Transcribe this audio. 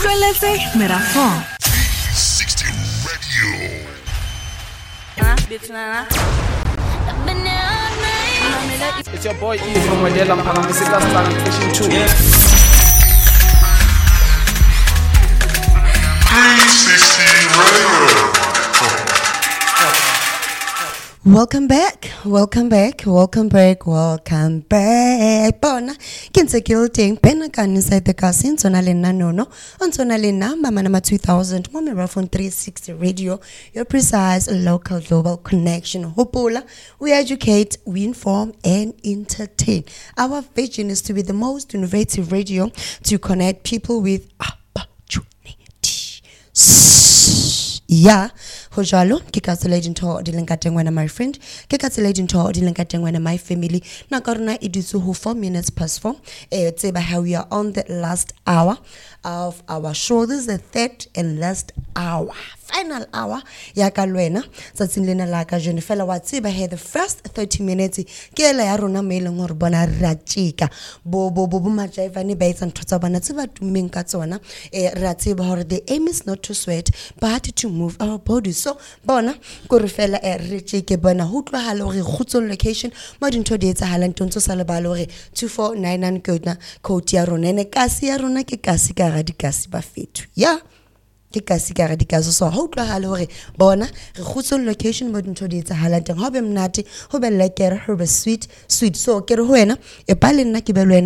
utlweletse merafong 60 Radio. It's your boy E from Wedela Mphalange Sitla Fishing 2. 360 Radio. Welcome back. Bona, kinse kilting penakan inside the casino sonalena nono, on sonalena mama number 2000, mommy on 360 Radio, your precise local global connection. Hopola, we educate, we inform and entertain. Our vision is to be the most innovative radio to connect people with opportunity. Yeah, hojalo kikatselating to dilengkatengwana my friend, kikatselating to dilengkatengwana my family. Na karuna idusu ho 4 minutes past 4. Tseba how we are on the last hour of our show. This is the third and last hour. Final hour ya kalwena tsatsing lena la ka jone fela wa tseba he the first 30 minutes ke la ya rona me leng hore bona ra tshika bo majaiva ne ba etsa ntho tsa bana tseba tumeng ka tsona ra tseba hore the aim is not to sweat but to move our bodies. So bona ko re fela re tshike bona ho tlwahala hore khutsong location mo dintho di etsahala ntontso sa le balo hore 2499 code ya rona ne kasi ya rona ke kasi ka ga dikasi ba fetu ya ke kasi ka ga dikasi so ho tlwahala hore bona re khutsong location mo dintho di etsahala teng ho be mnate ho be lekere ho be sweet so ke re ho wena e pa le nna ke be le